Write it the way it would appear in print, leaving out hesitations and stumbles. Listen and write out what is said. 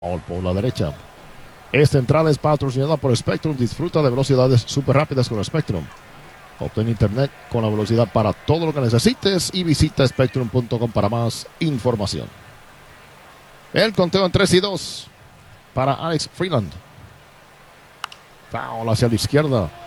Por la derecha. Esta entrada es patrocinada por Spectrum. Disfruta de velocidades súper rápidas con Spectrum. Obtén internet con la velocidad para todo lo que necesites y visita spectrum.com para más información. El conteo en 3-2 para Alex Freeland. Foul hacia la izquierda.